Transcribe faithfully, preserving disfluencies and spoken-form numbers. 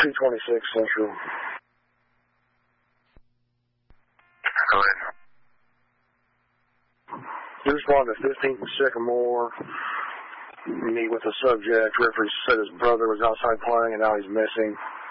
two twenty-six Central. Go ahead. You respond to fifteenth and Sycamore. Meet with the subject. Referee said his brother was outside playing and now he's missing.